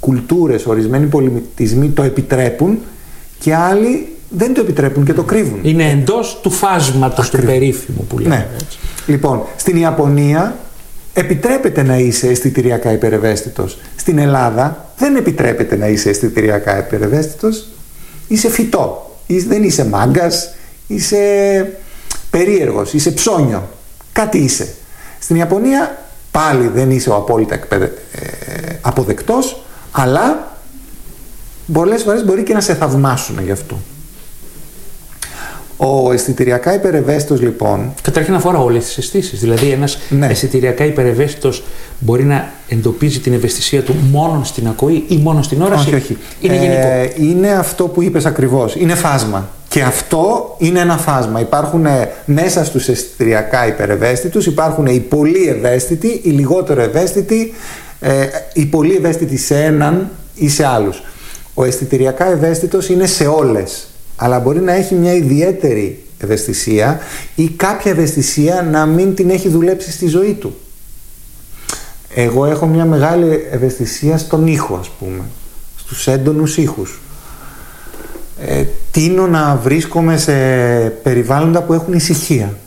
κουλτούρες, ορισμένοι πολιτισμοί το επιτρέπουν και άλλοι δεν το επιτρέπουν και το κρύβουν. Είναι εντός του φάσματος του περίφημου που λέμε. Ναι. Λοιπόν, στην Ιαπωνία επιτρέπεται να είσαι αισθητηριακά υπερευαίσθητος. Στην Ελλάδα δεν επιτρέπεται να είσαι αισθητηριακά υπερευαίσθητος. Είσαι φυτό. Δεν είσαι μάγκας, είσαι περίεργος, είσαι ψώνιο. Κάτι είσαι. Στην Ιαπωνία πάλι δεν είσαι ο απόλυτα αποδεκτός, αλλά πολλές φορές μπορεί και να σε θαυμάσουν γι' αυτό. Ο αισθητηριακά υπερευαίσθητος λοιπόν... Καταρχήν αφορά όλες τις αισθήσεις. Δηλαδή ένας αισθητηριακά υπερευαίσθητος μπορεί να εντοπίζει την ευαισθησία του μόνο στην ακοή ή μόνο στην όραση. Όχι. Είναι γενικό. Είναι αυτό που είπες ακριβώς. Είναι φάσμα. Και αυτό είναι ένα φάσμα. Υπάρχουν μέσα στους αισθητηριακά υπερευαίσθητους, υπάρχουν οι πολύ ευαίσθητοι, οι λιγότερο ευαίσθητοι, οι πολύ ευαίσθητοι σε έναν ή σε άλλους. Ο αισθητηριακά ευαίσθητος είναι σε όλες, αλλά μπορεί να έχει μια ιδιαίτερη ευαισθησία ή κάποια ευαισθησία να μην την έχει δουλέψει στη ζωή του. Εγώ έχω μια μεγάλη ευαισθησία στον ήχο, ας πούμε, στους έντονους ήχους. Τείνω να βρίσκομαι σε περιβάλλοντα που έχουν ησυχία.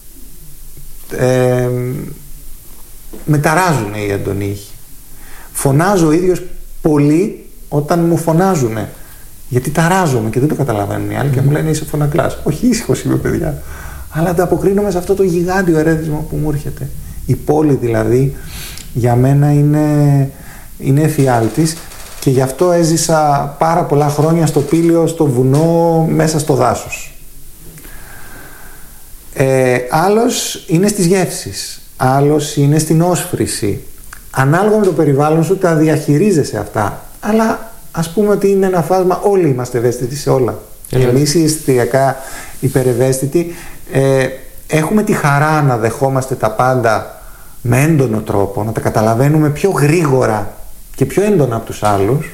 Με ταράζουν οι έντονοι ήχοι. Φωνάζω ο ίδιος πολύ όταν μου φωνάζουν. Γιατί ταράζομαι και δεν το καταλαβαίνουν οι άλλοι και μου λένε είσαι φωνακλάς. Όχι, ήσυχος είμαι, παιδιά. Αλλά ανταποκρίνομαι σε αυτό το γιγάντιο ερέθισμα που μου έρχεται. Η πόλη δηλαδή για μένα είναι εφιάλτης και γι' αυτό έζησα πάρα πολλά χρόνια στο Πήλιο, στο βουνό, μέσα στο δάσος. Άλλος είναι στις γεύσεις, άλλος είναι στην όσφρηση. Ανάλογα με το περιβάλλον σου τα διαχειρίζεσαι αυτά, αλλά ας πούμε ότι είναι ένα φάσμα, όλοι είμαστε ευαίσθητοι σε όλα. Εμείς οι αισθητηριακά υπερευαίσθητοι έχουμε τη χαρά να δεχόμαστε τα πάντα με έντονο τρόπο, να τα καταλαβαίνουμε πιο γρήγορα και πιο έντονα από τους άλλους,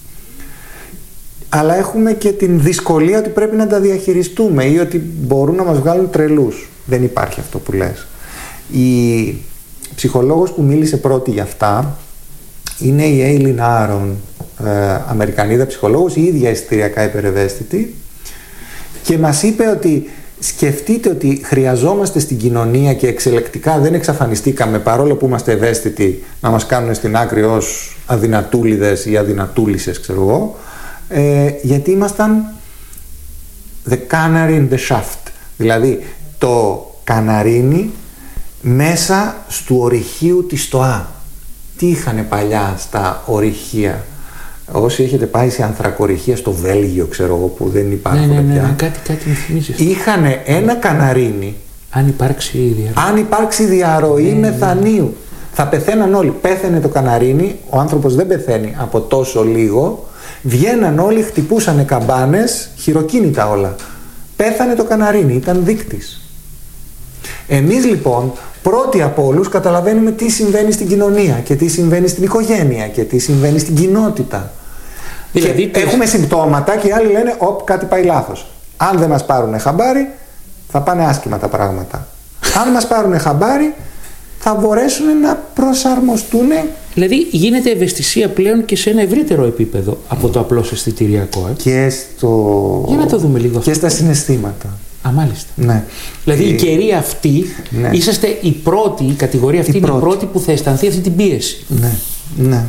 αλλά έχουμε και την δυσκολία ότι πρέπει να τα διαχειριστούμε ή ότι μπορούν να μας βγάλουν τρελούς. Δεν υπάρχει αυτό που λες. Η ψυχολόγος που μίλησε πρώτη για αυτά είναι η Έιλιν Άρον, Αμερικανίδα ψυχολόγος, η ίδια αισθητηριακά υπερευαίσθητη, και μας είπε ότι σκεφτείτε ότι χρειαζόμαστε στην κοινωνία και εξελεκτικά δεν εξαφανιστήκαμε παρόλο που είμαστε ευαίσθητοι να μας κάνουν στην άκρη ως αδυνατούλιδες ή αδυνατούλισσες, ξέρω εγώ, γιατί ήμασταν the canary in the shaft, δηλαδή το καναρίνι μέσα στου ορυχείου της στοά. Τι είχανε παλιά στα ορυχεία? Όσοι έχετε πάει σε ανθρακορυχεία στο Βέλγιο, ξέρω εγώ, που δεν υπάρχουν πια. Κάτι μου θυμίζεις. Είχανε ένα καναρίνι. Αν υπάρξει διαρροή μεθανίου. Θα πεθαίναν όλοι. Πέθαινε το καναρίνι, ο άνθρωπος δεν πεθαίνει από τόσο λίγο. Βγαίναν όλοι, χτυπούσανε καμπάνες, χειροκίνητα όλα. Πέθανε το καναρίνι, ήταν δείκτης. Εμείς λοιπόν πρώτοι από όλους καταλαβαίνουμε τι συμβαίνει στην κοινωνία και τι συμβαίνει στην οικογένεια και τι συμβαίνει στην κοινότητα. Δηλαδή, και έχουμε συμπτώματα και οι άλλοι λένε κάτι πάει λάθος. Αν δεν μας πάρουν χαμπάρι θα πάνε άσχημα τα πράγματα. Αν μας πάρουν χαμπάρι θα μπορέσουν να προσαρμοστούν. Δηλαδή γίνεται ευαισθησία πλέον και σε ένα ευρύτερο επίπεδο από το απλώς αισθητηριακό. Και στο... Για να το δούμε λίγο. Και στα συναισθήματα. Μάλιστα. Ναι. Δηλαδή η καιρή αυτή, είσαστε η πρώτη, η κατηγορία αυτή είναι η πρώτη που θα αισθανθεί αυτή την πίεση. Ναι.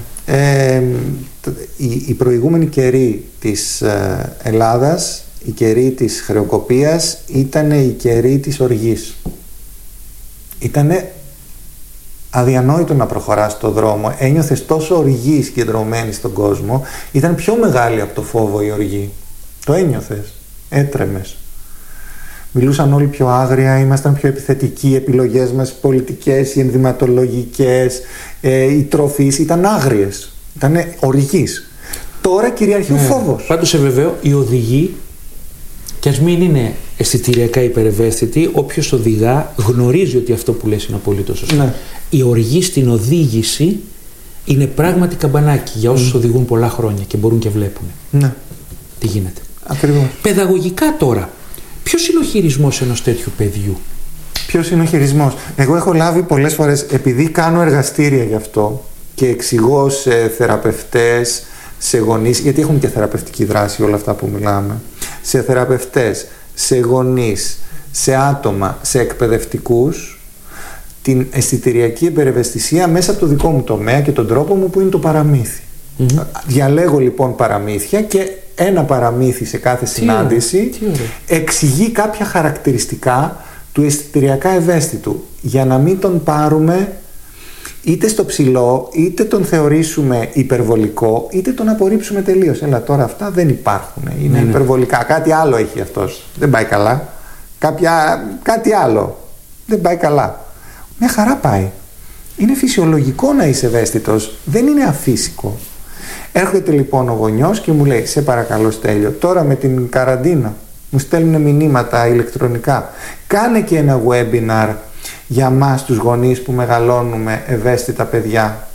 Η προηγούμενη καιρή της Ελλάδας, η καιρή της χρεοκοπίας, ήταν η καιρή της οργής. Ήτανε αδιανόητο να προχωράς στον δρόμο. Ένιωθες τόσο οργή συγκεντρωμένη στον κόσμο. Ήταν πιο μεγάλη από το φόβο η οργή. Το ένιωθες. Έτρεμες. Μιλούσαν όλοι πιο άγρια, ήμασταν πιο επιθετικοί, οι επιλογές μας, οι πολιτικές, οι ενδυματολογικές, οι τροφείς ήταν άγριες, ήταν οργής. Τώρα κυριαρχεί ο φόβος. Πάντως σε βεβαίω, οι οδηγοί, κι ας μην είναι αισθητηριακά υπερευαίσθητοι, όποιος οδηγά γνωρίζει ότι αυτό που λες είναι απολύτως σωστό. Ναι. Η οργή στην οδήγηση είναι πράγματι καμπανάκι για όσους οδηγούν πολλά χρόνια και μπορούν και βλέπουν. Ναι. Τι γίνεται. Ακριβώς. Παιδαγωγικά τώρα, ποιος είναι ο χειρισμός ενός τέτοιου παιδιού? Ποιος είναι ο χειρισμός? Εγώ έχω λάβει πολλές φορές, επειδή κάνω εργαστήρια γι' αυτό, και εξηγώ σε θεραπευτές, σε γονείς, γιατί έχουν και θεραπευτική δράση όλα αυτά που μιλάμε, σε θεραπευτές, σε γονείς, σε άτομα, σε εκπαιδευτικούς, την αισθητηριακή υπερευαισθησία μέσα από το δικό μου τομέα και τον τρόπο μου που είναι το παραμύθι. Διαλέγω λοιπόν παραμύθια και ένα παραμύθι σε κάθε συνάντηση εξηγεί κάποια χαρακτηριστικά του αισθητηριακά ευαίσθητου, για να μην τον πάρουμε είτε στο ψηλό, είτε τον θεωρήσουμε υπερβολικό, είτε τον απορρίψουμε τελείως. Έλα τώρα, αυτά δεν υπάρχουν, είναι υπερβολικά, κάτι άλλο έχει αυτός, δεν πάει καλά, κάτι άλλο δεν πάει καλά. Μια χαρά πάει. Είναι φυσιολογικό να είσαι ευαίσθητος, δεν είναι αφύσικο. Έρχεται λοιπόν ο γονιός και μου λέει: σε παρακαλώ Στέλιο, τώρα με την καραντίνα μου στέλνουν μηνύματα ηλεκτρονικά, κάνε και ένα webinar για μας τους γονείς που μεγαλώνουμε ευαίσθητα παιδιά.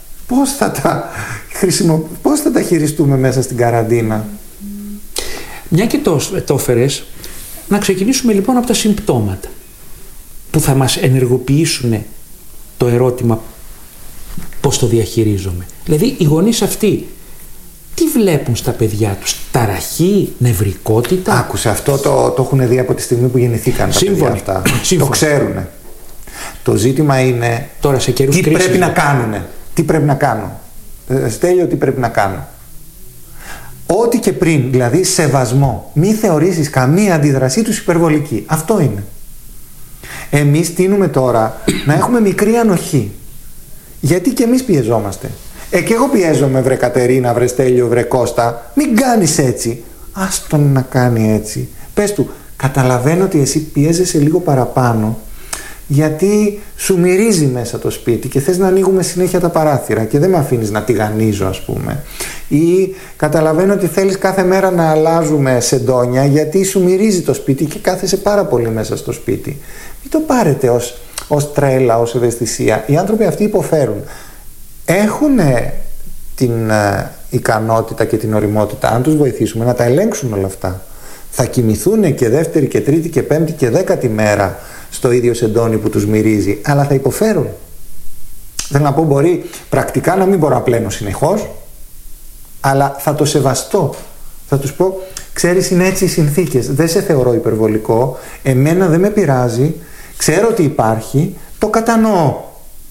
Πώς θα τα χειριστούμε μέσα στην καραντίνα? Μια και το έφερες, να ξεκινήσουμε λοιπόν από τα συμπτώματα που θα μας ενεργοποιήσουν το ερώτημα πώς το διαχειρίζομαι. Δηλαδή οι γονείς αυτοί τι βλέπουν στα παιδιά τους? Ταραχή, νευρικότητα? Άκουσε, αυτό το έχουν δει από τη στιγμή που γεννηθήκαν τα παιδιά αυτά. Το ξέρουν. Το ζήτημα είναι τώρα, σε καιρούς τι κρίσης, πρέπει να κάνουνε. Τι πρέπει να κάνω? Στέλιο, τι πρέπει να κάνω? Ό,τι και πριν, δηλαδή σεβασμό. Μη θεωρήσεις καμία αντίδρασή τους υπερβολική. Αυτό είναι. Εμείς τείνουμε τώρα να έχουμε μικρή ανοχή. Γιατί και εμείς πιεζόμαστε. Και εγώ πιέζομαι, βρε Κατερίνα, βρε Στέλιο, βρε Κώστα. Μην κάνεις έτσι. Ας τον να κάνει έτσι. Πες του, καταλαβαίνω ότι εσύ πιέζεσαι λίγο παραπάνω, γιατί σου μυρίζει μέσα το σπίτι και θες να ανοίγουμε συνέχεια τα παράθυρα και δεν με αφήνεις να τηγανίζω, ας πούμε. Ή καταλαβαίνω ότι θέλεις κάθε μέρα να αλλάζουμε σεντόνια, γιατί σου μυρίζει το σπίτι και κάθεσαι πάρα πολύ μέσα στο σπίτι. Μην το πάρετε ως τρέλα, ως ευαισθησία. Οι άνθρωποι αυτοί υποφέρουν. Έχουν την ικανότητα και την ωριμότητα, αν τους βοηθήσουμε, να τα ελέγξουν όλα αυτά. Θα κοιμηθούν και δεύτερη και τρίτη και πέμπτη και 10η μέρα στο ίδιο σεντόνι που τους μυρίζει, αλλά θα υποφέρουν. Θέλω να πω, μπορεί πρακτικά να μην μπορώ να πλένω συνεχώς, αλλά θα το σεβαστώ. Θα τους πω, ξέρεις, είναι έτσι οι συνθήκες, δεν σε θεωρώ υπερβολικό, εμένα δεν με πειράζει, ξέρω ότι υπάρχει, το κατανοώ.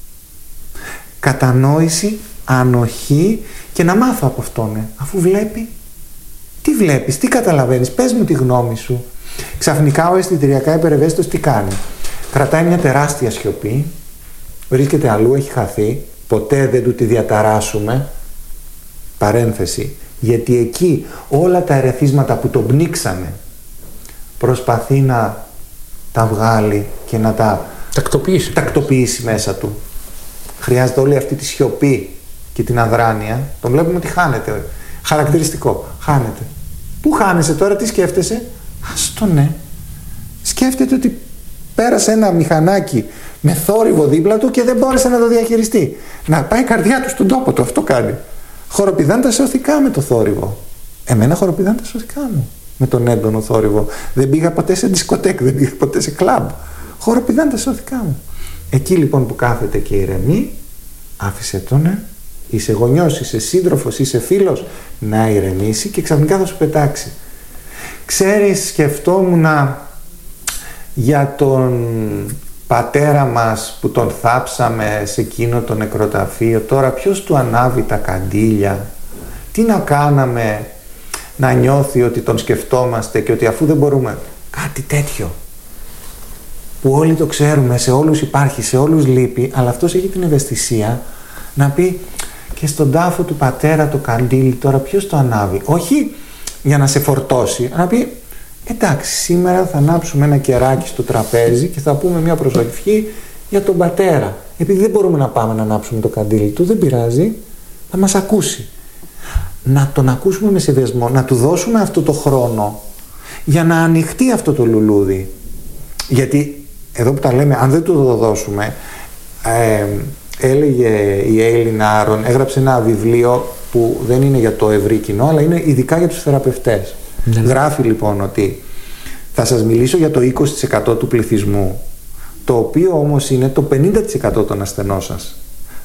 Κατανόηση, ανοχή και να μάθω από αυτόν, αφού βλέπει. Τι βλέπεις, τι καταλαβαίνεις, πες μου τη γνώμη σου. Ξαφνικά ο αισθητηριακά υπερευαίσθητος τι κάνει? Κρατάει μια τεράστια σιωπή, βρίσκεται αλλού, έχει χαθεί, ποτέ δεν του τη διαταράσσουμε. Παρένθεση, γιατί εκεί όλα τα ερεθίσματα που τον πνίξανε προσπαθεί να τα βγάλει και να τα τακτοποιήσει μέσα του. Χρειάζεται όλη αυτή τη σιωπή και την αδράνεια. Τον βλέπουμε ότι χάνεται. Χαρακτηριστικό, χάνεται. Πού χάνεσαι τώρα, τι σκέφτεσαι? Άστο, ναι. Σκέφτεται ότι πέρασε ένα μηχανάκι με θόρυβο δίπλα του και δεν μπόρεσε να το διαχειριστεί. Να πάει η καρδιά του στον τόπο του, αυτό κάνει. Χοροπηδάνε τα σωθικά με το θόρυβο. Εμένα χοροπηδάνε τα σωθικά μου με τον έντονο θόρυβο. Δεν πήγα ποτέ σε δισκοτέκ, δεν πήγα ποτέ σε κλαμπ. Χοροπηδάνε τα σωθικά μου. Εκεί λοιπόν που κάθεται και ηρεμεί, άφησε τον, είσαι γονιός, είσαι σύντροφος, είσαι φίλος, να ηρεμήσει και ξαφνικά θα σου πετάξει. Ξέρεις, σκεφτόμουν για τον πατέρα μας που τον θάψαμε σε εκείνο το νεκροταφείο, τώρα ποιος του ανάβει τα καντήλια, τι να κάναμε να νιώθει ότι τον σκεφτόμαστε και ότι αφού δεν μπορούμε, κάτι τέτοιο που όλοι το ξέρουμε, σε όλους υπάρχει, σε όλους λείπει, αλλά αυτός έχει την ευαισθησία να πει και στον τάφο του πατέρα το καντήλι τώρα ποιος το ανάβει, όχι για να σε φορτώσει, να πει εντάξει, σήμερα θα ανάψουμε ένα κεράκι στο τραπέζι και θα πούμε μια προσευχή για τον πατέρα, επειδή δεν μπορούμε να πάμε να ανάψουμε το καντήλι του, δεν πειράζει, θα μας ακούσει. Να τον ακούσουμε με σεβασμό, να του δώσουμε αυτό το χρόνο για να ανοιχτεί αυτό το λουλούδι. Γιατί εδώ που τα λέμε, αν δεν του το δώσουμε, έλεγε η Έλληνα Άρων, έγραψε ένα βιβλίο που δεν είναι για το ευρύ κοινό, αλλά είναι ειδικά για τους θεραπευτές. Ναι. Γράφει λοιπόν ότι θα σας μιλήσω για το 20% του πληθυσμού, το οποίο όμως είναι το 50% των ασθενών σας.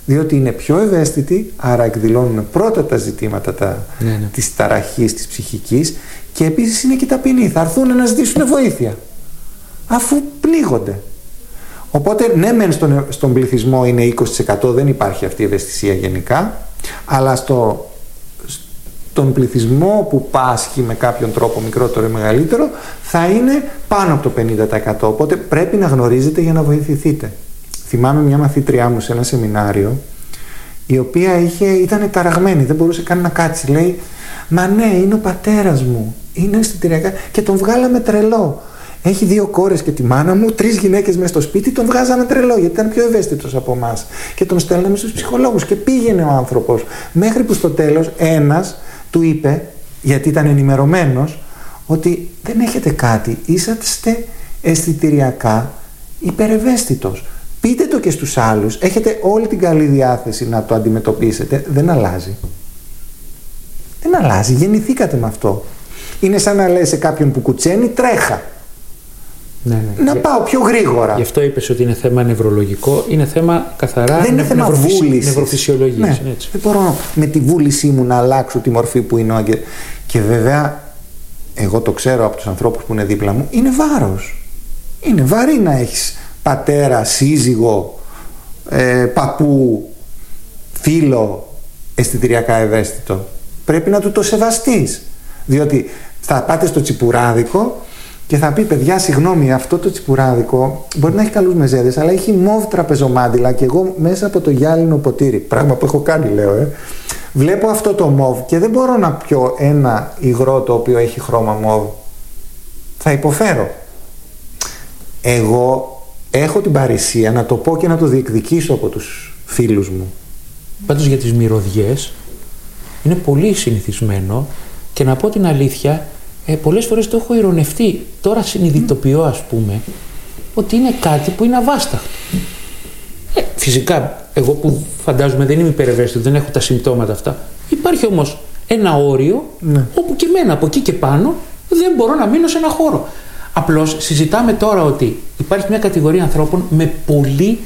Διότι είναι πιο ευαίσθητοι, άρα εκδηλώνουν πρώτα τα ζητήματα της ταραχής, της ψυχικής, και επίσης είναι και ταπεινοί. Θα έρθουν να ζητήσουν βοήθεια, αφού πνίγονται. Οπότε, ναι, μεν στον πληθυσμό είναι 20%, δεν υπάρχει αυτή η ευαισθησία γενικά, αλλά στον πληθυσμό που πάσχει με κάποιον τρόπο μικρότερο ή μεγαλύτερο, θα είναι πάνω από το 50%. Οπότε πρέπει να γνωρίζετε για να βοηθηθείτε. Θυμάμαι μια μαθήτριά μου σε ένα σεμινάριο, η οποία ήταν ταραγμένη, δεν μπορούσε καν να κάτσει. Λέει, μα ναι, είναι ο πατέρας μου, είναι αισθητηριακά, και τον βγάλαμε τρελό. Έχει 2 κόρες και τη μάνα μου, 3 γυναίκες μέσα στο σπίτι, τον βγάζαμε τρελό γιατί ήταν πιο ευαίσθητος από εμάς. Και τον στέλναμε στους ψυχολόγους και πήγαινε ο άνθρωπος. Μέχρι που στο τέλος ένας του είπε, γιατί ήταν ενημερωμένος, ότι δεν έχετε κάτι, είσαστε αισθητηριακά υπερευαίσθητος. Πείτε το και στους άλλους, έχετε όλη την καλή διάθεση να το αντιμετωπίσετε, δεν αλλάζει. Δεν αλλάζει, γεννηθήκατε με αυτό. Είναι σαν να λες σε κάποιον που κουτσένει, τρέχα. Ναι. Να πάω πιο γρήγορα. Γι' αυτό είπες ότι είναι θέμα νευρολογικό, είναι θέμα καθαρά δεν είναι θέμα βούλησης. Νευροφυσιολογίας. Ναι. Δεν μπορώ με τη βούλησή μου να αλλάξω τη μορφή που είναι ο αγγέλος. Και βέβαια, εγώ το ξέρω από τους ανθρώπους που είναι δίπλα μου, είναι βάρος. Είναι βαρύ να έχεις πατέρα, σύζυγο, παππού, φίλο αισθητηριακά ευαίσθητο. Πρέπει να του το σεβαστείς. Διότι θα πάτε στο τσιπουράδικο και θα πει, παιδιά, συγγνώμη, αυτό το τσιπουράδικο μπορεί να έχει καλούς μεζέδες, αλλά έχει μοβ τραπεζομάντιλα, και εγώ μέσα από το γυάλινο ποτήρι, πράγμα που έχω κάνει, λέω, βλέπω αυτό το μοβ και δεν μπορώ να πιω ένα υγρό το οποίο έχει χρώμα μοβ. Θα υποφέρω. Εγώ έχω την παρησία να το πω και να το διεκδικήσω από τους φίλους μου. Πάντως για τις μυρωδιές είναι πολύ συνηθισμένο, και να πω την αλήθεια, πολλές φορές το έχω ειρωνευτεί. Τώρα συνειδητοποιώ, ας πούμε, ότι είναι κάτι που είναι αβάσταχτο. Φυσικά, εγώ που φαντάζομαι δεν είμαι υπερευαίσθητο, δεν έχω τα συμπτώματα αυτά. Υπάρχει όμως ένα όριο, όπου και εμένα από εκεί και πάνω δεν μπορώ να μείνω σε ένα χώρο. Απλώς συζητάμε τώρα ότι υπάρχει μια κατηγορία ανθρώπων με πολύ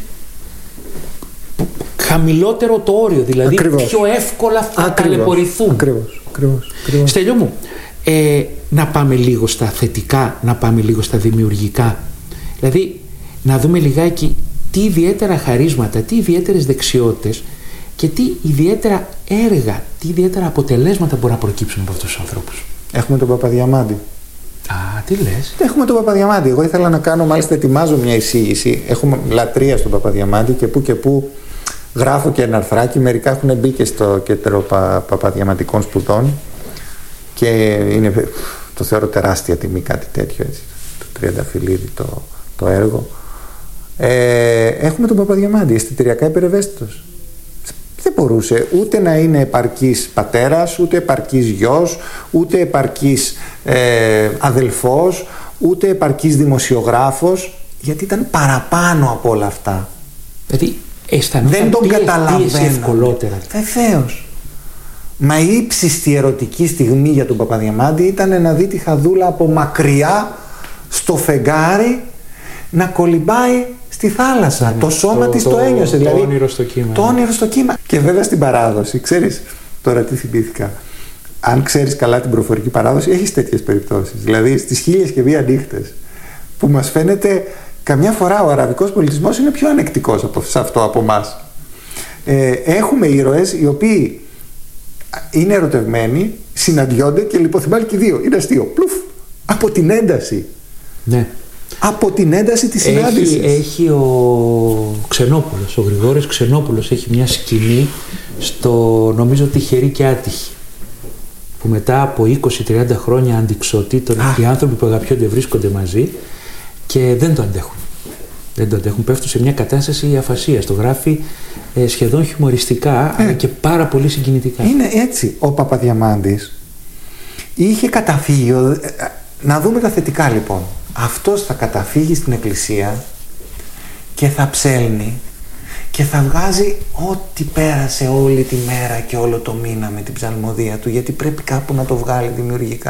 χαμηλότερο το όριο, δηλαδή πιο εύκολα θα ταλαιπωρηθούν. Ακριβώς. Στέλιο μου, να πάμε λίγο στα θετικά, να πάμε λίγο στα δημιουργικά. Δηλαδή, να δούμε λιγάκι τι ιδιαίτερα χαρίσματα, τι ιδιαίτερες δεξιότητες και τι ιδιαίτερα έργα, τι ιδιαίτερα αποτελέσματα μπορούν να προκύψουν από αυτούς τους ανθρώπους. Έχουμε τον Παπαδιαμάντη. Α, τι λες? Έχουμε τον Παπαδιαμάντη. Εγώ ήθελα να κάνω, μάλιστα ετοιμάζω μια εισήγηση. Έχουμε λατρεία στον Παπαδιαμάντη και που γράφω και ένα αρθράκι. Μερικά έχουν μπει και στο κέντρο Παπαδιαμαντικών σπουδών και είναι, το θεωρώ τεράστια τιμή κάτι τέτοιο, έτσι, το Τριανταφυλλίδη το έργο. Έχουμε τον Παπαδιαμάντη, αισθητηριακά υπερευαίσθητος. Δεν μπορούσε ούτε να είναι επαρκής πατέρας, ούτε επαρκής γιος, ούτε επαρκής αδελφός, ούτε επαρκής δημοσιογράφος, γιατί ήταν παραπάνω από όλα αυτά. Δηλαδή δεν τον καταλαβαίνω ευκολότερα. Βεβαίως. Μα η ύψιστη ερωτική στιγμή για τον Παπαδιαμάντη ήταν να δει τη Χαδούλα από μακριά στο φεγγάρι να κολυμπάει στη θάλασσα. Το σώμα της το ένιωσε. Το δηλαδή, όνειρο στο κύμα. Το όνειρο στο κύμα. Και βέβαια στην παράδοση, ξέρεις, τώρα τι θυμήθηκα. Αν ξέρεις καλά την προφορική παράδοση, έχεις τέτοιες περιπτώσεις. Δηλαδή στις 1001 νύχτες, που μας φαίνεται καμιά φορά ο αραβικός πολιτισμός είναι πιο ανεκτικός σε αυτό από εμάς. Έχουμε ήρωες οι οποίοι είναι ερωτευμένοι, συναντιόνται και λιποθυμάνε και οι δύο. Είναι αστείο. Πλουφ! Από την ένταση. Ναι. Από την ένταση της συνάντησης. Έχει ο Ξενόπουλος, ο Γρηγόρης Ξενόπουλος, έχει μια σκηνή στο, νομίζω, Τυχερή και Άτυχη, που μετά από 20-30 χρόνια αντιξωτήτων οι άνθρωποι που αγαπιόνται βρίσκονται μαζί και δεν το αντέχουν. Δεν το αντέχουν, πέφτουν σε μια κατάσταση αφασίας. Το γράφει σχεδόν χιουμοριστικά, αλλά και πάρα πολύ συγκινητικά. Είναι έτσι. Ο Παπαδιαμάντης είχε καταφύγιο. Να δούμε τα θετικά λοιπόν. Αυτός θα καταφύγει στην εκκλησία και θα ψέλνει και θα βγάζει ό,τι πέρασε όλη τη μέρα και όλο το μήνα με την ψαλμοδία του, γιατί πρέπει κάπου να το βγάλει δημιουργικά.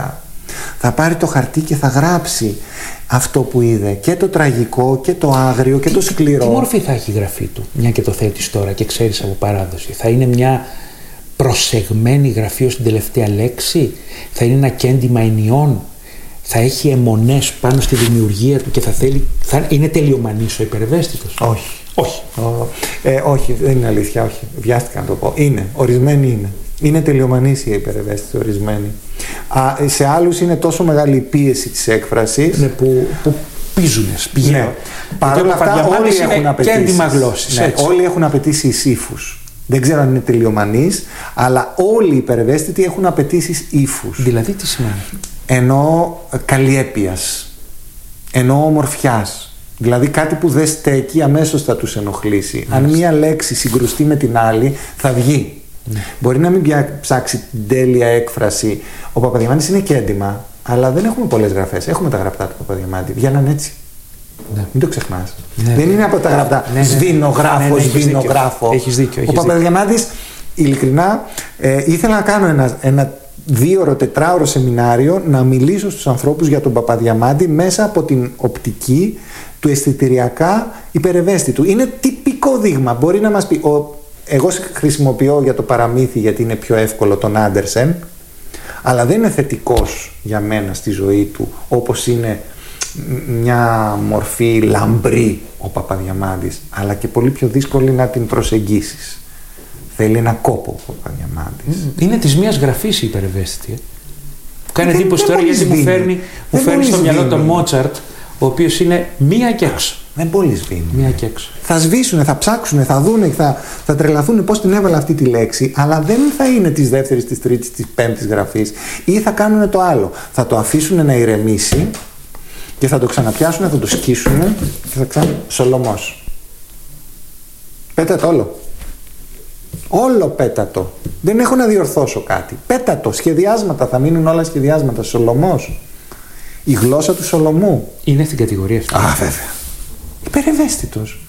Θα πάρει το χαρτί και θα γράψει αυτό που είδε, και το τραγικό και το άγριο και το σκληρό. Τι μορφή θα έχει η γραφή του, μια και το θέτεις τώρα και ξέρεις από παράδοση? Θα είναι μια προσεγμένη γραφή ως την τελευταία λέξη? Θα είναι ένα κέντημα ενιών? Θα έχει αιμονές πάνω στη δημιουργία του και θα είναι τελειομανής ο υπερευαίσθητος? Όχι. Όχι. Όχι, δεν είναι αλήθεια, όχι. Βιάστηκα να το πω. Είναι, ορισμένοι είναι. Είναι τελειομανείς οι υπερευαίσθητοι, ορισμένοι. Σε άλλους είναι τόσο μεγάλη η πίεση της έκφρασης. Ναι, που πίζουνε, πηγαίνουν. Ναι. Παρ' όλα αυτά, όλοι έχουν απαιτήσεις. Κέντημα γλώσσης. Ναι, όλοι έχουν απαιτήσεις ύφους. Δεν ξέρω αν είναι τελειομανείς, αλλά όλοι οι υπερευαίσθητοι έχουν απαιτήσεις ύφους. Δηλαδή, τι σημαίνει? Εννοώ καλλιέπειας, εννοώ ομορφιάς. Δηλαδή κάτι που δεν στέκει αμέσως θα τους ενοχλήσει. Αν μία λέξη συγκρουστεί με την άλλη, θα βγει. Μπορεί να μην ψάξει την τέλεια έκφραση. Ο Παπαδιαμάντης είναι κέντημα, αλλά δεν έχουμε πολλές γραφές. Έχουμε τα γραπτά του Παπαδιαμάντη. Βγαίναν έτσι. Μην το ξεχνάς. Δεν είναι από τα γραπτά. Σβήνογράφο. Έχεις δίκιο. Ο Παπαδιαμάντης, ειλικρινά, ήθελα να κάνω ένα 2ωρο, 4ωρο σεμινάριο, να μιλήσω στους ανθρώπους για τον Παπαδιαμάντη μέσα από την οπτική του αισθητηριακά υπερευαίσθητου. Είναι τυπικό δείγμα. Μπορεί να μας πει, εγώ χρησιμοποιώ για το παραμύθι γιατί είναι πιο εύκολο τον Άντερσεν, αλλά δεν είναι θετικός για μένα στη ζωή του όπως είναι μια μορφή λαμπρή ο Παπαδιαμάντης, αλλά και πολύ πιο δύσκολη να την προσεγγίσεις. Θέλει ένα κόπο ο Παπαδιαμάντης. Είναι της μίας γραφής η υπερευαίσθητη. Κάνει εντύπωση τώρα γιατί μου φέρνει στο μυαλό τον Μότσαρτ, ο οποίος είναι μία και έξω. Δεν πολύ σβήνει. Μία και έξω. Θα σβήσουνε, θα ψάξουνε, θα δούνε, θα τρελαθούν πώς την έβαλα αυτή τη λέξη, αλλά δεν θα είναι της δεύτερης, της τρίτης, της πέμπτης γραφής. Ή θα κάνουν το άλλο. Θα το αφήσουν να ηρεμήσει και θα το ξαναπιάσουν, θα το σκίσουν και θα Σολομός. Πέτατο όλο. Όλο πέτατο. Δεν έχω να διορθώσω κάτι. Πέτατο. Σχεδιάσματα. Θα μείνουν όλα σχεδιάσματα. Σολομός. Η γλώσσα του Σολομού. Είναι στην κατηγορία αυτή. Βέβαια. Υπερευαίσθητος.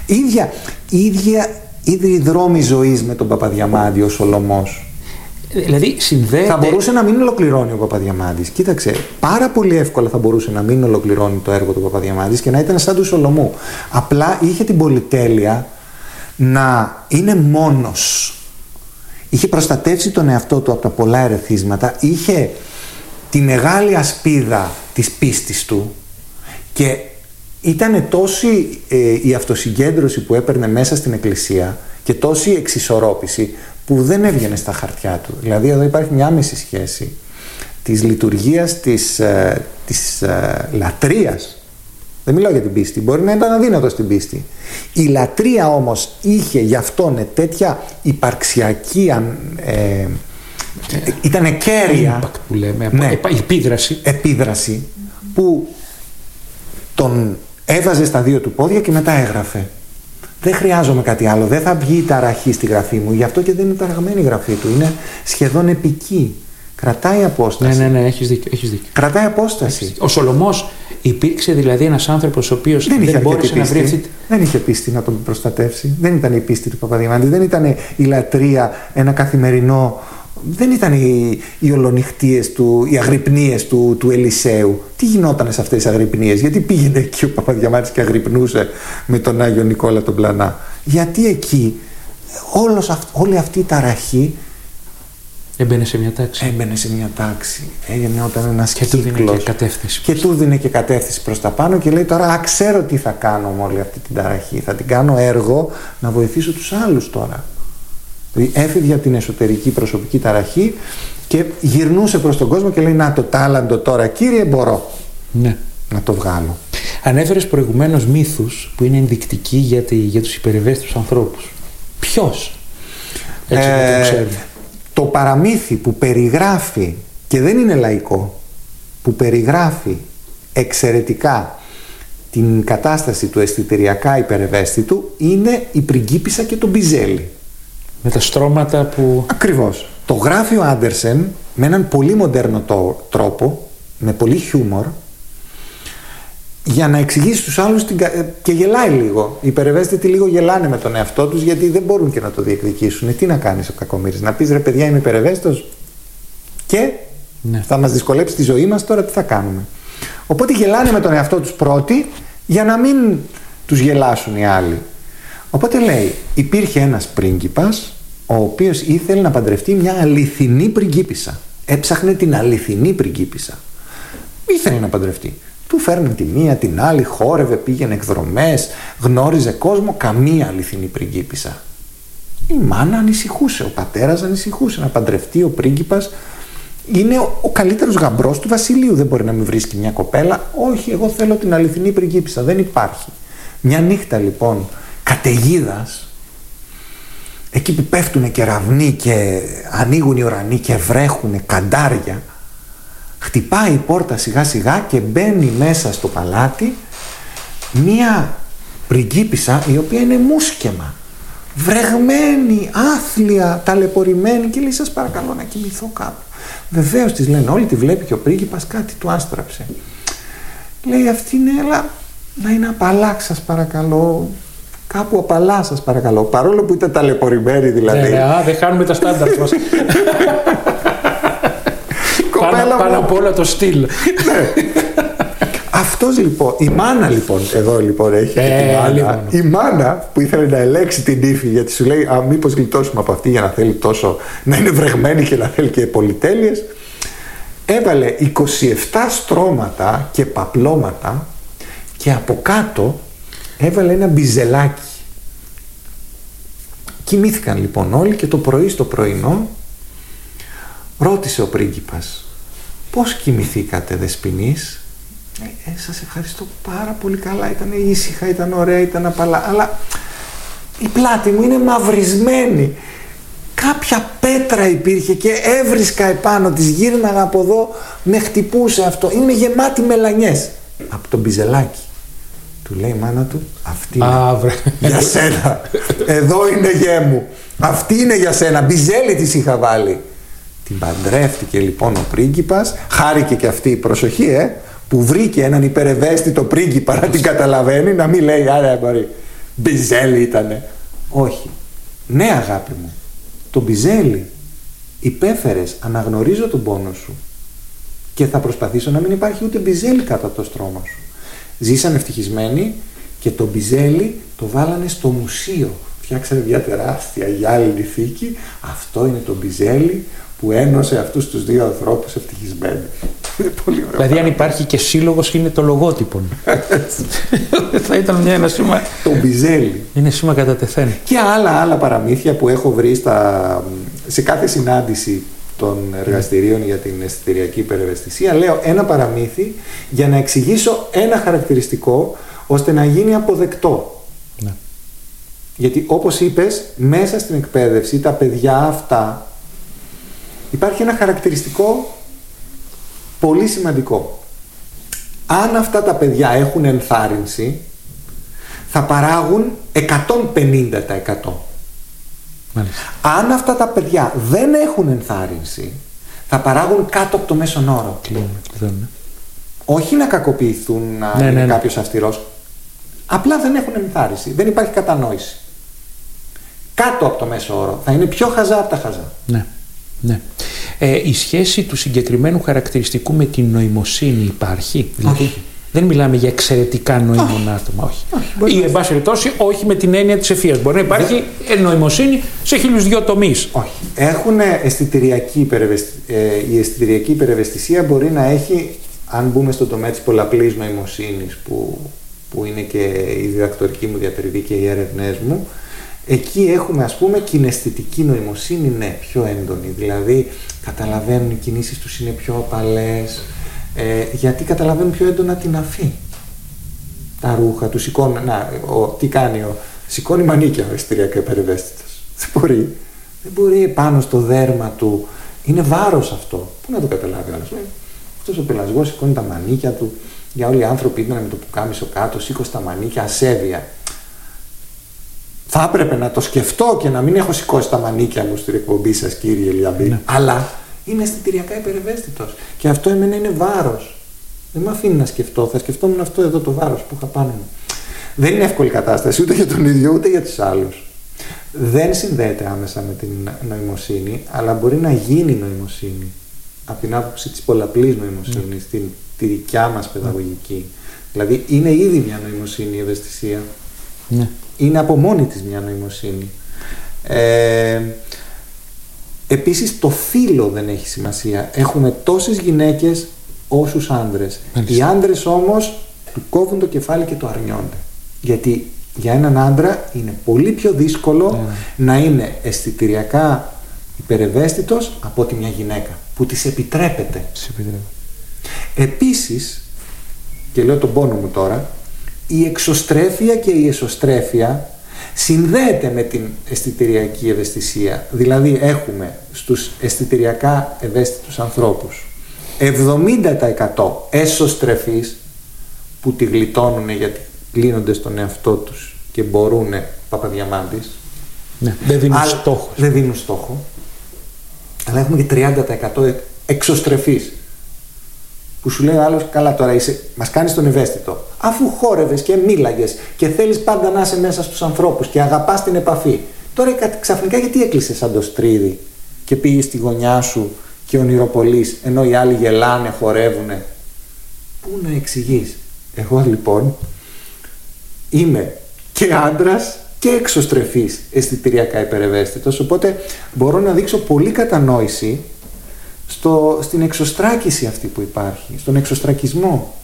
Ίδιοι δρόμοι ζωής με τον Παπαδιαμάντη ο Σολομός. Δηλαδή συνδέεται... Θα μπορούσε να μην ολοκληρώνει ο Παπαδιαμάντης. Κοίταξε, πάρα πολύ εύκολα θα μπορούσε να μην ολοκληρώνει το έργο του Παπαδιαμάντης και να ήταν σαν του Σολομού. Απλά είχε την πολυτέλεια να είναι μόνος. Είχε προστατεύσει τον εαυτό του από τα πολλά ερεθίσματα. Είχε τη μεγάλη ασπίδα της πίστης του και ήταν τόση η αυτοσυγκέντρωση που έπαιρνε μέσα στην εκκλησία και τόση εξισορρόπηση που δεν έβγαινε στα χαρτιά του. Δηλαδή εδώ υπάρχει μια άμεση σχέση της λειτουργίας της λατρείας. Δεν μιλάω για την πίστη, μπορεί να ήταν αδύνατο στην πίστη. Η λατρεία όμως είχε γι' αυτόν τέτοια υπαρξιακή ήταν κέρια impact που λέμε, ναι, επίδραση που τον έβαζε στα δύο του πόδια και μετά έγραφε. Δεν χρειάζομαι κάτι άλλο, δεν θα βγει η ταραχή στη γραφή μου, γι' αυτό και δεν είναι ταραγμένη η γραφή του, είναι σχεδόν επική. Κρατάει απόσταση. Ναι, έχεις δίκιο. Κρατάει απόσταση. Ο Σολομός υπήρξε δηλαδή ένας άνθρωπος ο οποίος δεν μπόρεσε να βρει αυτή... Δεν είχε πίστη να τον προστατεύσει. Δεν ήταν η πίστη του Παπαδιαμάντη, δεν ήταν η λατρεία, ένα καθημερινό. Δεν ήταν οι ολονυχτίες του, οι αγρυπνίες του Ελισέου. Τι γινόταν σε αυτές τις αγρυπνίες? Γιατί πήγαινε εκεί ο Παπαδιαμάντης και αγρυπνούσε με τον Άγιο Νικόλα τον Πλανά? Γιατί εκεί όλη αυτή η ταραχή έμπαινε σε μια τάξη. Έγινε όταν ένας και κύκλος. Του δίνε και κατεύθυνση. Και του δίνε και κατεύθυνση προς τα πάνω και λέει τώρα ξέρω τι θα κάνω με όλη αυτή την ταραχή. Θα την κάνω έργο να βοηθήσω τους άλλους τώρα. Δηλαδή έφυγε από την εσωτερική προσωπική ταραχή και γυρνούσε προς τον κόσμο και λέει να το τάλαντο τώρα κύριε μπορώ να το βγάλω. Ανέφερες προηγουμένως μύθους που είναι ενδεικτικοί για τους υπερευαίσθητους ανθρώπους. Ποιος? Έτσι να το ξέρουμε. Το παραμύθι που περιγράφει, και δεν είναι λαϊκό, που περιγράφει εξαιρετικά την κατάσταση του αισθητεριακά υπερευαίσθητου είναι η πριγκίπισσα και το Μπιζέλι. Με τα στρώματα που... Ακριβώς. Το γράφει ο Άντερσεν με έναν πολύ μοντέρνο τρόπο, με πολύ χιούμορ, για να εξηγήσει στους άλλους και γελάει λίγο. Οι υπερευαίσθητοι λίγο γελάνε με τον εαυτό τους γιατί δεν μπορούν και να το διεκδικήσουν. Τι να κάνεις ο κακομοίρης? Να πεις ρε παιδιά είμαι υπερευαίσθητος και Ναι. Θα μας δυσκολέψει τη ζωή μας, τώρα τι θα κάνουμε. Οπότε γελάνε με τον εαυτό τους πρώτοι για να μην τους γελάσουν οι άλλοι. Οπότε λέει, υπήρχε ένας πρίγκιπας ο οποίος ήθελε να παντρευτεί μια αληθινή πριγκίπισσα. Έψαχνε την αληθινή πριγκίπισσα. Ήθελε να παντρευτεί. Του φέρνει τη μία, την άλλη, χόρευε, πήγαινε εκδρομές, γνώριζε κόσμο, καμία αληθινή πριγκίπισσα. Η μάνα ανησυχούσε, ο πατέρας ανησυχούσε. Να παντρευτεί ο πρίγκιπας είναι ο καλύτερος γαμπρός του βασιλείου. Δεν μπορεί να μην βρίσκει μια κοπέλα. Όχι, εγώ θέλω την αληθινή πριγκίπισσα. Δεν υπάρχει. Μια νύχτα λοιπόν καταιγίδας, εκεί που πέφτουν κεραυνοί και ανοίγουν οι ουρανοί και βρέχουν καντάρια, χτυπάει η πόρτα σιγά σιγά και μπαίνει μέσα στο παλάτι μία πριγκίπισσα η οποία είναι μουσκεμα, βρεγμένη, άθλια, ταλαιπωρημένη και λέει, σας παρακαλώ να κοιμηθώ κάπου. Βεβαίως της λένε όλοι, τη βλέπει και ο πρίγκιπας, κάτι του άστραψε. Λέει, αυτή είναι, έλα να είναι απαλά, σας παρακαλώ, κάπου απαλά σας παρακαλώ, παρόλο που ήταν ταλαιπωρημένη δηλαδή. Δεν χάνουμε τα στάνταρτ μας. Πάνω απ' όλα το στυλ. Ναι. Αυτός λοιπόν, η μάνα λοιπόν, εδώ λοιπόν έχει τη μάνα. Η μάνα που ήθελε να ελέξει την ύφη, γιατί σου λέει, μήπως γλιτώσουμε από αυτή για να θέλει τόσο, να είναι βρεγμένη και να θέλει και πολυτέλειες. Έβαλε 27 στρώματα και παπλώματα και από κάτω έβαλε ένα μπιζελάκι. Κοιμήθηκαν λοιπόν όλοι και το πρωί στο πρωινό ρώτησε ο πρίγκιπας, πώς κοιμηθήκατε δεσποινείς? Σας ευχαριστώ πάρα πολύ καλά, ήταν ήσυχα, ήταν ωραία, ήταν απαλά, αλλά η πλάτη μου είναι μαυρισμένη. Κάποια πέτρα υπήρχε και έβρισκα επάνω της, γύρναγα από εδώ, με χτυπούσε αυτό, είναι γεμάτη μελανιές. Από το μπιζελάκι. Του λέει η μάνα του, αυτή είναι για σένα, εδώ είναι γέ μου, αυτή είναι για σένα, μπιζέλι της είχα βάλει. Την παντρεύτηκε λοιπόν ο πρίγκιπας, χάρηκε και αυτή η προσοχή, που βρήκε έναν υπερευαίσθητο πρίγκιπα να την καταλαβαίνει, να μην λέει άρα μπορεί, μπιζέλι ήτανε. Όχι. Ναι αγάπη μου, το μπιζέλι υπέφερες, αναγνωρίζω τον πόνο σου και θα προσπαθήσω να μην υπάρχει ούτε μπιζέλι κάτω από το στρώμα σου. Ζήσαν ευτυχισμένοι και το μπιζέλι το βάλανε στο μουσείο. Φτιάξανε μια τεράστια γυάλινη θήκη. Αυτό είναι το μπιζέλι που ένωσε αυτούς τους δύο ανθρώπους ευτυχισμένοι. Είναι πολύ ωραίο. Δηλαδή αν υπάρχει και σύλλογος είναι το λογότυπο. Θα ήταν ένα σήμα. Το μπιζέλι. Είναι σήμα κατά τεθέν. Και άλλα παραμύθια που έχω βρει σε κάθε συνάντηση των εργαστηρίων για την αισθητηριακή υπερευαισθησία. Λέω ένα παραμύθι για να εξηγήσω ένα χαρακτηριστικό ώστε να γίνει αποδεκτό. Ναι. Γιατί όπως είπες, μέσα στην εκπαίδευση τα παιδιά αυτά υπάρχει ένα χαρακτηριστικό πολύ σημαντικό. Αν αυτά τα παιδιά έχουν ενθάρρυνση, θα παράγουν 150%. Μάλιστα. Αν αυτά τα παιδιά δεν έχουν ενθάρρυνση, θα παράγουν κάτω από το μέσον όρο. Όχι να κακοποιηθούν, να είναι κάποιος αυστηρός. Απλά δεν έχουν ενθάρρυνση. Δεν υπάρχει κατανόηση. Κάτω από το μέσο όρο. Θα είναι πιο χαζά από τα χαζά. Ναι. Ναι. Η σχέση του συγκεκριμένου χαρακτηριστικού με την νοημοσύνη υπάρχει? Δηλαδή, όχι. Δεν μιλάμε για εξαιρετικά νοήμων άτομα. Όχι. Ή εν πάση περιπτώσει, όχι με την έννοια της ευφυΐας. Μπορεί να υπάρχει νοημοσύνη σε 1002 τομείς. Όχι. Έχουν αισθητηριακή η αισθητηριακή υπερευαισθησία μπορεί να έχει, αν μπούμε στο τομέα της πολλαπλής νοημοσύνης, που είναι και η διδακτορική μου διατριβή και οι έρευνές μου, εκεί έχουμε ας πούμε κιναισθητική νοημοσύνη, ναι, πιο έντονη. Δηλαδή καταλαβαίνουν οι κινήσεις τους, είναι πιο απαλές, γιατί καταλαβαίνουν πιο έντονα την αφή. Τα ρούχα του σηκώνουν, τι κάνει, σηκώνει μανίκια ο αισθητηριακά υπερευαίσθητος. Δεν μπορεί πάνω στο δέρμα του, είναι βάρος αυτό. Πού να το καταλάβει ο άλλος? Αυτός ο πελασγός σηκώνει τα μανίκια του, για όλοι οι άνθρωποι ήταν με το πουκάμισο κάτω, σήκωσε τα μανίκια, ασέβεια. Θα έπρεπε να το σκεφτώ και να μην έχω σηκώσει τα μανίκια μου στην εκπομπή σας, κύριε Λιαμπή. Ναι. Αλλά είμαι αισθητηριακά υπερευαίσθητος. Και αυτό εμένα είναι βάρος. Δεν με αφήνει να σκεφτώ. Θα σκεφτόμουν αυτό εδώ το βάρος που είχα πάνω μου. Δεν είναι εύκολη κατάσταση ούτε για τον ίδιο ούτε για τους άλλους. Δεν συνδέεται άμεσα με την νοημοσύνη, αλλά μπορεί να γίνει νοημοσύνη. από την άποψη της πολλαπλής νοημοσύνης, τη δικιά μας παιδαγωγική. Δηλαδή είναι ήδη μια νοημοσύνη η ευαισθησία. Είναι από μόνη της μια νοημοσύνη. Επίσης το φύλο δεν έχει σημασία. Έχουμε τόσες γυναίκες όσους άντρες. Οι άντρες όμως του κόβουν το κεφάλι και το αρνιώνται. Γιατί για έναν άντρα είναι πολύ πιο δύσκολο να είναι αισθητηριακά υπερευαίσθητος από ότι μια γυναίκα που της επιτρέπεται. Επίσης, και λέω τον πόνο μου τώρα, η εξωστρέφεια και η εσωστρέφεια συνδέεται με την αισθητηριακή ευαισθησία. Δηλαδή έχουμε στους αισθητηριακά ευαίσθητους ανθρώπους 70% εσωστρεφείς που τη γλιτώνουν γιατί κλείνονται στον εαυτό τους και μπορούνε Παπαδιαμάντης. Ναι, δεν δίνουν στόχο. Αλλά έχουμε και 30% εξωστρεφείς που σου λέει ο άλλος, καλά τώρα μας κάνεις τον ευαίσθητο. Αφού χόρευες και μίλαγες και θέλεις πάντα να είσαι μέσα στους ανθρώπους και αγαπάς την επαφή. Τώρα ξαφνικά γιατί έκλεισες σαν το στρίδι και πήγες στη γωνιά σου και ονειροπολείς, ενώ οι άλλοι γελάνε, χορεύουνε. Πού να εξηγείς? Εγώ λοιπόν είμαι και άντρας και εξωστρεφής αισθητηριακά υπερευαίσθητος, οπότε μπορώ να δείξω πολύ κατανόηση στην εξωστράκηση αυτή που υπάρχει, στον εξωστρακισμό.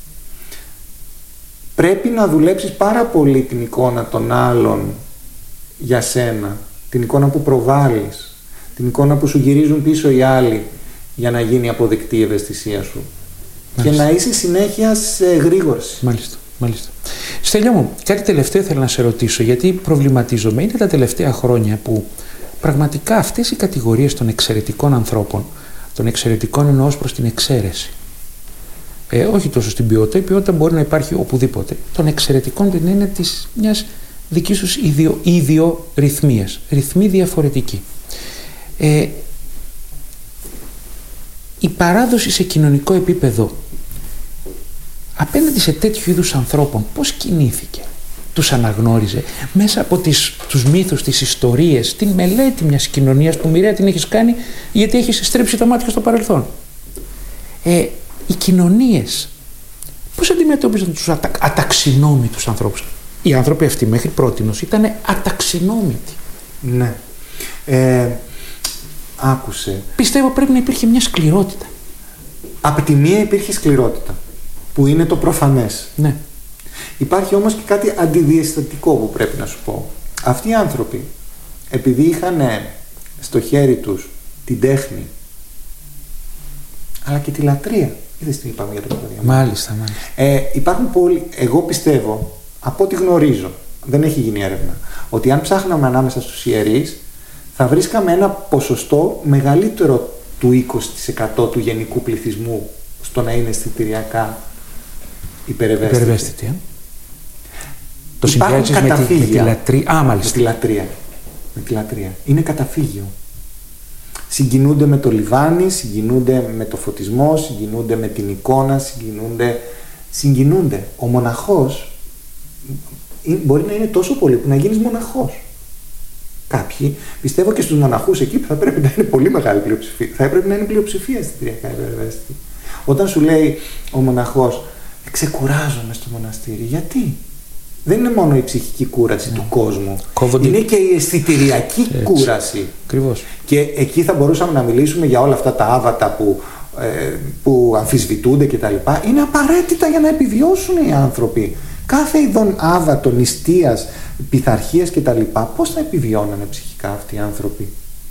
Πρέπει να δουλέψεις πάρα πολύ την εικόνα των άλλων για σένα, την εικόνα που προβάλλεις, την εικόνα που σου γυρίζουν πίσω οι άλλοι για να γίνει αποδεκτή η ευαισθησία σου. Μάλιστα. Και να είσαι συνέχεια σε εγρήγορση. Μάλιστα. Στέλιο μου, κάτι τελευταίο θέλω να σε ρωτήσω, γιατί προβληματίζομαι. Είναι τα τελευταία χρόνια που πραγματικά αυτές οι κατηγορίες των εξαιρετικών ανθρώπων, των εξαιρετικών εννοώ προς την εξαίρεση, όχι τόσο στην ποιότητα, η ποιότητα μπορεί να υπάρχει οπουδήποτε, των εξαιρετικών την έννοια της μιας δικής τους ιδιορυθμίας, ρυθμοί διαφορετικοί. Η παράδοση σε κοινωνικό επίπεδο απέναντι σε τέτοιου είδους ανθρώπων πώς κινήθηκε? Τους αναγνώριζε μέσα από τους μύθους, τις ιστορίες, την μελέτη μιας κοινωνίας που μοιραία την έχεις κάνει γιατί έχεις στρέψει τα μάτια στο παρελθόν? Οι κοινωνίες πώς αντιμετώπιζαν τους αταξινόμητους ανθρώπους? Οι άνθρωποι αυτοί μέχρι πρότινος ήταν αταξινόμητοι. Ναι. Άκουσε. Πιστεύω πρέπει να υπήρχε μια σκληρότητα. Απ' τη μία υπήρχε σκληρότητα, που είναι το προφανές. Ναι. Υπάρχει όμως και κάτι αντιδιαισθητικό που πρέπει να σου πω. Αυτοί οι άνθρωποι, επειδή είχαν στο χέρι τους την τέχνη, αλλά και τη λατρεία. Είδες τι είπαμε για το Παπαδιαμάντη? Μάλιστα. Υπάρχουν πολλοί, εγώ πιστεύω, από ό,τι γνωρίζω, δεν έχει γίνει έρευνα, ότι αν ψάχναμε ανάμεσα στους ιερείς, θα βρίσκαμε ένα ποσοστό μεγαλύτερο του 20% του γενικού πληθυσμού στο να είναι αισθητηριακά υπερευαίσθητοι. Το συνδυάζεις με τη λατρεία. Μάλιστα. Με τη λατρεία. Είναι καταφύγιο. Συγκινούνται με το λιβάνι, συγκινούνται με το φωτισμό, συγκινούνται με την εικόνα, συγκινούνται. Ο μοναχός μπορεί να είναι τόσο πολύ που να γίνεις μοναχός. Κάποιοι, πιστεύω και στους μοναχούς εκεί που θα πρέπει να είναι πολύ μεγάλη πλειοψηφία. Θα έπρεπε να είναι πλειοψηφία αισθητηριακά υπερευαίσθητη. Όταν σου λέει ο μοναχός, ξεκουράζομαι στο μοναστήρι, γιατί? Δεν είναι μόνο η ψυχική κούραση του κόσμου. Είναι και η αισθητηριακή κούραση. Ακριβώς. Και εκεί θα μπορούσαμε να μιλήσουμε για όλα αυτά τα άβατα που αμφισβητούνται κτλ. Είναι απαραίτητα για να επιβιώσουν οι άνθρωποι. Κάθε ειδών άβατο, νηστείας, πειθαρχίας κτλ. Πώς θα επιβιώνανε ψυχικά αυτοί οι άνθρωποι?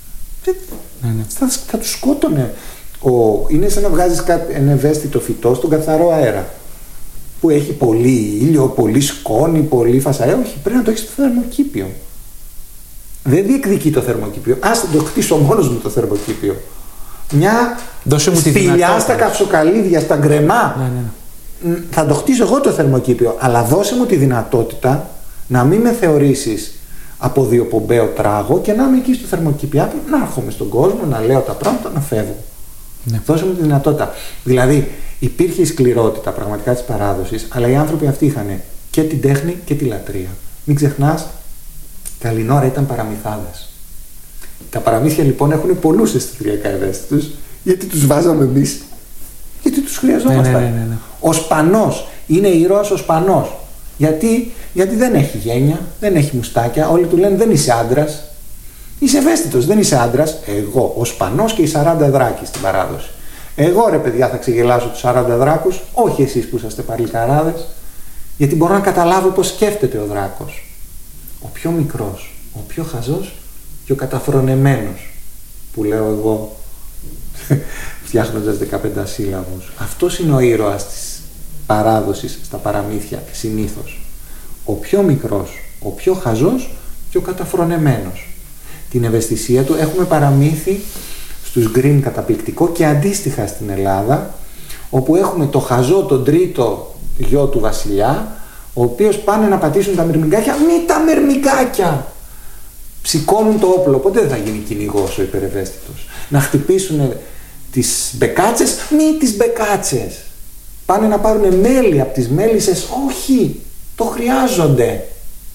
Θα τους σκότωνε. Είναι σαν να βγάζεις ένα ευαίσθητο φυτό στον καθαρό αέρα, που έχει πολύ ήλιο, πολύ σκόνη, πολύ φασαρία. Όχι, πρέπει να το έχεις στο θερμοκήπιο. Δεν διεκδικεί το θερμοκήπιο. Ας το χτίσω μόνος μου το θερμοκήπιο. Μια σπηλιά στα καυσοκαλύδια, στα γκρεμά. Θα το χτίσω εγώ το θερμοκήπιο, αλλά δώσε μου τη δυνατότητα να μην με θεωρήσεις από διοπομπαίο τράγο και να είμαι εκεί στο θερμοκήπιο, να έρχομαι στον κόσμο, να λέω τα πράγματα, να φεύγω. Ναι. Δώσε μου τη δυνατότητα. Δηλαδή, υπήρχε η σκληρότητα πραγματικά της παράδοσης, αλλά οι άνθρωποι αυτοί είχαν και την τέχνη και τη λατρεία. Μην ξεχνάς, τα Ελληνόρα ήταν παραμυθάδες. Τα παραμύθια λοιπόν έχουν πολλούς αισθητηριακά ευαίσθητους Γιατί τους βάζαμε εμείς? Γιατί τους χρειαζόμασταν. Ναι. Ο Σπανός είναι ήρωας, ο Σπανός. Γιατί δεν έχει γένεια, δεν έχει μουστάκια. Όλοι του λένε δεν είσαι άντρας. Είσαι ευαίσθητος, δεν είσαι άντρας. Εγώ, ο Σπανός και οι 40 δράκοι στην παράδοση. Εγώ ρε παιδιά θα ξεγελάσω τους 40 δράκους, όχι εσείς που είσαστε παλικαράδες. Γιατί μπορώ να καταλάβω πώς σκέφτεται ο δράκος. Ο πιο μικρός, ο πιο χαζός και ο καταφρονεμένος, που λέω εγώ φτιάχνοντας 15 σύλλαβους. Αυτός είναι ο ήρωας της παράδοσης στα παραμύθια συνήθως. Ο πιο μικρός, ο πιο χαζός και ο καταφρονεμένος. Την ευαισθησία του έχουμε παραμύθι στους Γκριμ καταπληκτικό και αντίστοιχα στην Ελλάδα, όπου έχουμε το χαζό, τον τρίτο γιο του βασιλιά, ο οποίος πάνε να πατήσουν τα μυρμηγκάκια. Μη τα μυρμηγκάκια! Σηκώνουν το όπλο, ποτέ δεν θα γίνει κυνηγός ο υπερευαίσθητος. Να χτυπήσουν τις μπεκάτσες, μη τις μπεκάτσες. Πάνε να πάρουν μέλι από τις μέλισσες, όχι, το χρειάζονται.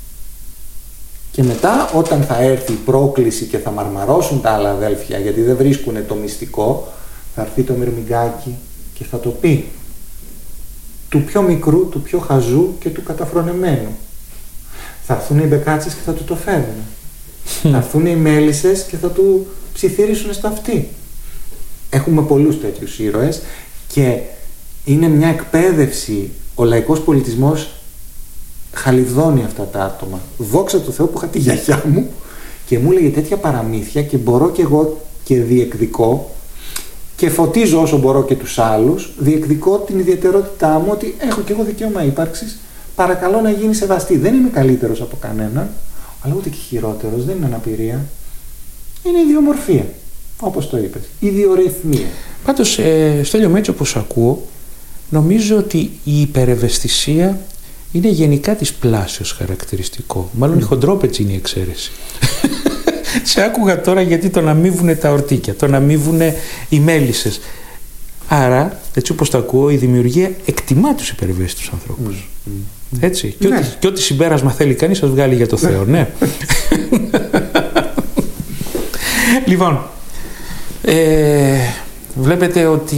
Και μετά όταν θα έρθει η πρόκληση και θα μαρμαρώσουν τα άλλα αδέλφια γιατί δεν βρίσκουν το μυστικό, θα έρθει το μυρμηγκάκι και θα το πει. Του πιο μικρού, του πιο χαζού και του καταφρονεμένου. Θα έρθουν οι μπεκάτσες και θα του το φέρουν. Θα έρθουν οι μέλισσες και θα του ψιθύρισουν στο αυτί. Έχουμε πολλούς τέτοιους ήρωες και είναι μια εκπαίδευση. Ο λαϊκός πολιτισμός χαλιδώνει αυτά τα άτομα. Δόξα τω Θεώ που είχα τη γιαγιά μου και μου έλεγε τέτοια παραμύθια και μπορώ και εγώ και διεκδικώ και φωτίζω όσο μπορώ και τους άλλους, διεκδικώ την ιδιαιτερότητά μου ότι έχω και εγώ δικαίωμα ύπαρξης, παρακαλώ να γίνει σεβαστή. Δεν είμαι καλύτερος από κανέναν, αλλά ούτε και χειρότερος, δεν είναι αναπηρία. Είναι ιδιομορφία, όπως το είπες, ιδιορυθμία. Πάντως, Στέλιο Μέτζη, όπως ακούω, νομίζω ότι η υπερευαισθησία είναι γενικά της πλάσεως χαρακτηριστικό. Μάλλον η χοντρόπετσι είναι η εξαίρεση. Σε άκουγα τώρα γιατί τον αμείβουνε τα ορτίκια, τον αμείβουνε οι μέλισσες. Άρα, έτσι όπως το ακούω, η δημιουργία εκτιμά τους υπερευαίσθητους ανθρώπους. Έτσι. Και ό,τι συμπέρασμα θέλει κανείς, σας βγάλει για το Θεό. Ναι. Λοιπόν, βλέπετε ότι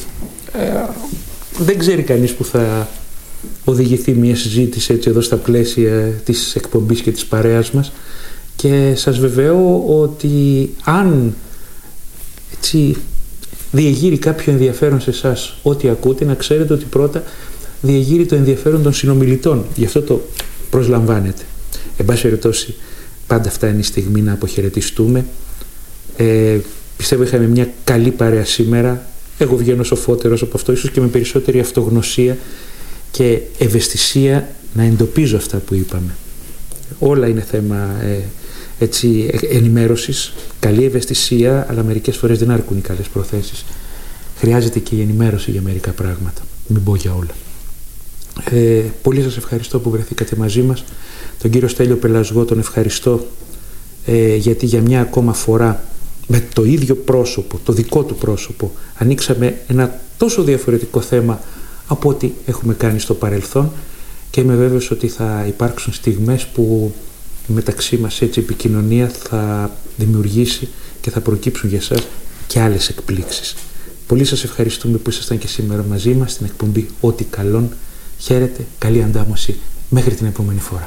δεν ξέρει κανείς που θα οδηγηθεί μια συζήτηση έτσι εδώ στα πλαίσια της εκπομπής και της παρέας μας, και σας βεβαιώ ότι αν έτσι διεγείρει κάποιο ενδιαφέρον σε εσάς ό,τι ακούτε, να ξέρετε ότι πρώτα διεγείρει το ενδιαφέρον των συνομιλητών, γι' αυτό το προσλαμβάνετε. Εν πάση περιπτώσει, πάντα φτάνει η στιγμή να αποχαιρετιστούμε. Πιστεύω είχαμε μια καλή παρέα σήμερα. Εγώ βγαίνω σοφότερος από αυτό, ίσως και με περισσότερη αυτογνωσία και ευαισθησία να εντοπίζω αυτά που είπαμε. Όλα είναι θέμα έτσι, ενημέρωσης, καλή ευαισθησία, αλλά μερικές φορές δεν αρκούν οι καλές προθέσεις. Χρειάζεται και η ενημέρωση για μερικά πράγματα, μην πω για όλα. Πολύ σας ευχαριστώ που βρεθήκατε μαζί μας. Τον κύριο Στέλιο Πελασγό τον ευχαριστώ γιατί για μια ακόμα φορά με το ίδιο πρόσωπο, το δικό του πρόσωπο, ανοίξαμε ένα τόσο διαφορετικό θέμα από ό,τι έχουμε κάνει στο παρελθόν, και είμαι βέβαιος ότι θα υπάρξουν στιγμές που μεταξύ μας έτσι επικοινωνία θα δημιουργήσει και θα προκύψουν για εσάς και άλλες εκπλήξεις. Πολύ σας ευχαριστούμε που ήσασταν και σήμερα μαζί μας στην εκπομπή Ό,τι Καλόν. Χαίρετε, καλή αντάμωση, μέχρι την επόμενη φορά.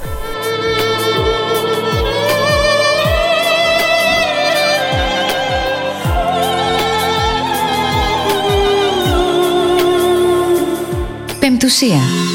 Πεμπτουσία.